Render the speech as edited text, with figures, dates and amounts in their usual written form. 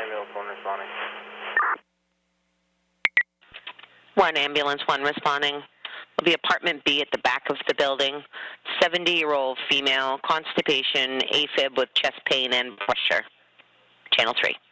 ambulance 1 responding. 1 ambulance 1 responding. The apartment B at the back of the building. 70-year-old female, constipation, AFib with chest pain and pressure. Channel 3.